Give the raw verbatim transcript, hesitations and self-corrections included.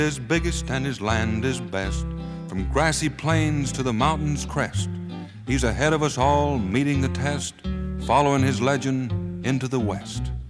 is biggest and his land is best, from grassy plains to the mountain's crest. He's ahead of us all, meeting the test, following his legend into the West.